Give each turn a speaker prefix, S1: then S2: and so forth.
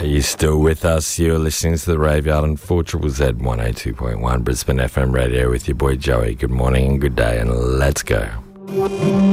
S1: you still with us? You're listening to The Raveyard on 4ZZZ 102.1 Brisbane FM radio with your boy Joey. Good morning and good day, and let's go.